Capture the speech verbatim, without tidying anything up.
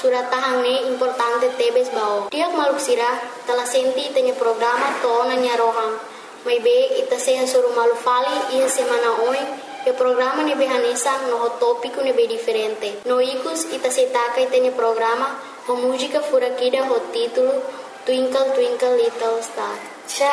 suratahan ne importante tebes bao. Tiak maluk sirah telah senti tanya programa tona nya rohang. Mai be ita seha suruh malu fali ia semana oi. E programa ne behanesa no tópico ne be diferente. No ikus ita setaka tanya programa ho música furakida ho título Twinkle Twinkle Little Star.